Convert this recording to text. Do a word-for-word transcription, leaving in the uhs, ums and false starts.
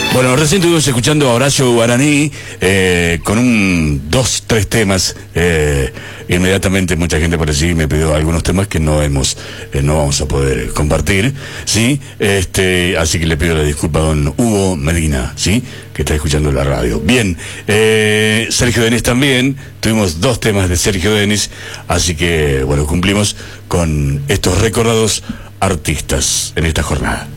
Bueno, recién estuvimos escuchando a Horacio Guaraní eh, con un dos, tres temas. Eh, inmediatamente mucha gente por allí me pidió algunos temas que no hemos, eh, no vamos a poder compartir, ¿sí? Este, así que le pido la disculpa a don Hugo Medina, ¿sí? Que está escuchando la radio. Bien, eh, Sergio Denis también, tuvimos dos temas de Sergio Denis, así que, bueno, cumplimos con estos recordados artistas en esta jornada.